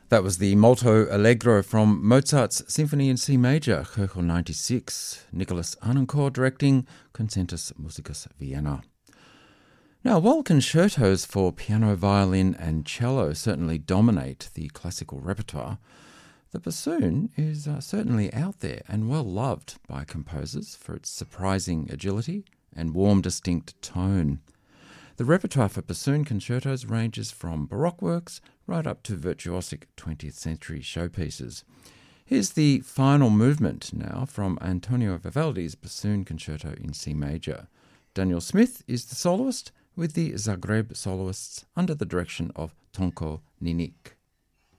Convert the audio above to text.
That was the Molto Allegro from Mozart's Symphony in C Major, Köchel 96, Nicholas Harnoncourt directing, Concertus Musicus Vienna. Now, while concertos for piano, violin and cello certainly dominate the classical repertoire, the bassoon is certainly out there and well loved by composers for its surprising agility and warm, distinct tone. The repertoire for bassoon concertos ranges from Baroque works right up to virtuosic 20th century showpieces. Here's the final movement now from Antonio Vivaldi's Bassoon Concerto in C Major. Daniel Smith is the soloist, with the Zagreb soloists under the direction of Tonko Ninik.